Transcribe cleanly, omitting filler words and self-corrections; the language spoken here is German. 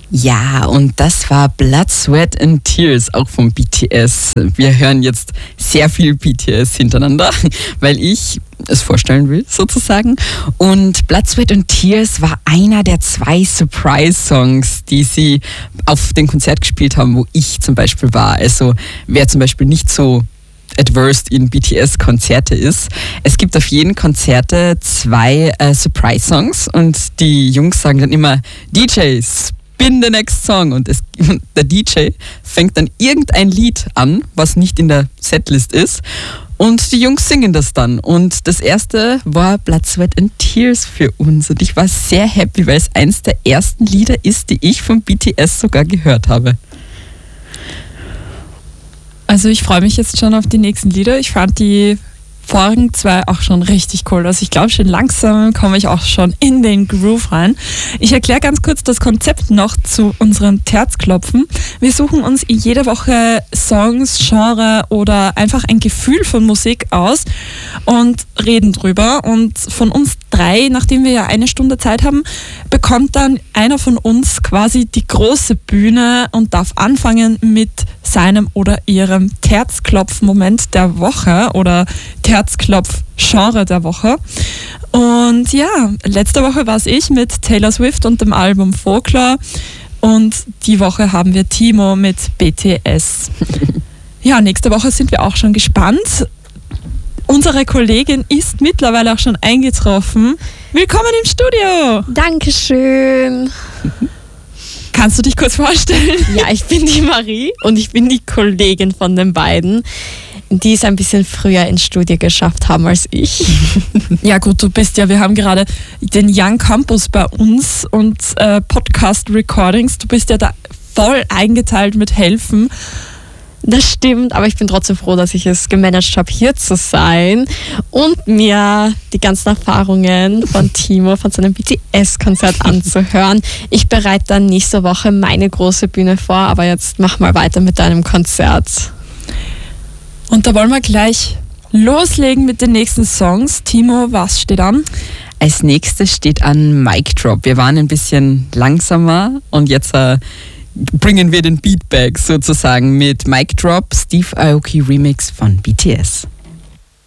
Ja, und das war Blood, Sweat and Tears, auch vom BTS. Wir hören jetzt sehr viel BTS hintereinander, weil ich es vorstellen will, sozusagen. Und Blood, Sweat and Tears war einer der 2 Surprise-Songs, die sie auf dem Konzert gespielt haben, wo ich zum Beispiel war. Also wer zum Beispiel nicht so adversed in BTS-Konzerte ist. Es gibt auf jeden Konzerte 2 Surprise-Songs und die Jungs sagen dann immer, DJ, spin the next song. Und der DJ fängt dann irgendein Lied an, was nicht in der Setlist ist. Und die Jungs singen das dann. Und das erste war Blood, Sweat and Tears für uns. Und ich war sehr happy, weil es eins der ersten Lieder ist, die ich von BTS sogar gehört habe. Also ich freue mich jetzt schon auf die nächsten Lieder. Ich fand die vorigen 2 auch schon richtig cool. Also ich glaube, schon langsam komme ich auch schon in den Groove rein. Ich erkläre ganz kurz das Konzept noch zu unserem Herzklopfen. Wir suchen uns jede Woche Songs, Genre oder einfach ein Gefühl von Musik aus und reden drüber. Und von uns 3, nachdem wir ja 1 Stunde Zeit haben, bekommt dann einer von uns quasi die große Bühne und darf anfangen mit seinem oder ihrem Herzklopf-Moment der Woche oder Herzklopf-Genre der Woche. Und ja, letzte Woche war es ich mit Taylor Swift und dem Album Folklore und die Woche haben wir Timo mit BTS. Ja, nächste Woche sind wir auch schon gespannt. Unsere Kollegin ist mittlerweile auch schon eingetroffen. Willkommen im Studio! Dankeschön! Kannst du dich kurz vorstellen? Ja, ich bin die Marie und ich bin die Kollegin von den beiden, die es ein bisschen früher ins Studio geschafft haben als ich. Ja gut, wir haben gerade den Young Campus bei uns und Podcast Recordings. Du bist ja da voll eingeteilt mit Helfen. Das stimmt, aber ich bin trotzdem froh, dass ich es gemanagt habe, hier zu sein und mir die ganzen Erfahrungen von Timo, von seinem BTS-Konzert anzuhören. Ich bereite dann nächste Woche meine große Bühne vor, aber jetzt mach mal weiter mit deinem Konzert. Und da wollen wir gleich loslegen mit den nächsten Songs. Timo, was steht an? Als nächstes steht an Mic Drop. Wir waren ein bisschen langsamer und jetzt bringen wir den Beat back sozusagen mit Mic Drop, Steve Aoki Remix von BTS.